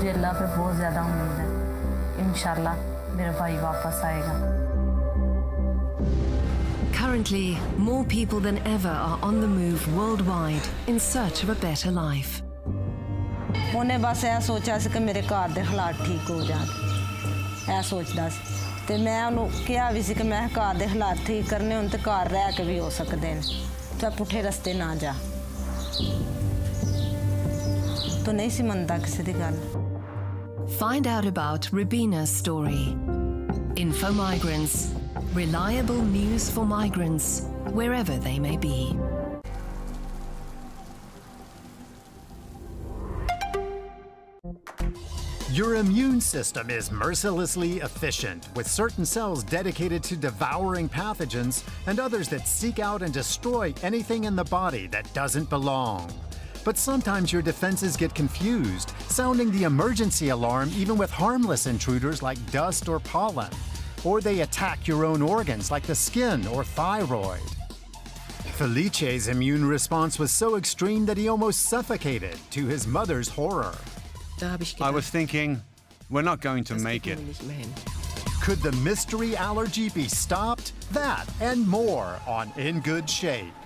मुझे अल्लाह पे बहुत ज़्यादा उम्मीद है, इंशाल्लाह मेरा भाई वापस आएगा। Currently, more people than ever are on the move worldwide in search of a better life. ਉਹਨੇ ਬਸ ਇਹ ਸੋਚਿਆ ਸੀ ਕਿ ਮੇਰੇ ਘਰ ਦੇ ਹਾਲਾਤ ਠੀਕ ਹੋ ਜਾਣ, ਇਹ ਸੋਚਦਾ ਸੀ ਤੇ ਮੈਂ ਉਹਨੂੰ ਕਿਹਾ ਵੀ ਸੀ ਕਿ ਮੈਂ ਘਰ ਦੇ ਹਾਲਾਤ ਠੀਕ ਕਰਨੇ ਹੁਣ ਤੇ ਘਰ ਰਹਿ ਕੇ ਵੀ ਹੋ ਸਕਦੇ ਨੇ, ਤਾਂ ਪੁੱਠੇ ਰਸਤੇ ਨਾ ਜਾ। ਤਾਂ ਨਹੀਂ ਸੀ ਮੰਨਦਾ ਕਿਸੇ ਦੀ ਗੱਲ। Find out about Rubina's story. Info Migrants. Reliable news for migrants, wherever they may be. Your immune system is mercilessly efficient, with certain cells dedicated to devouring pathogens and others that seek out and destroy anything in the body that doesn't belong. But sometimes your defenses get confused, sounding the emergency alarm even with harmless intruders like dust or pollen. Or they attack your own organs like the skin or thyroid. Felice's immune response was so extreme that he almost suffocated, to his mother's horror. I was thinking, we're not going to make it. Could the mystery allergy be stopped? That and more on In Good Shape.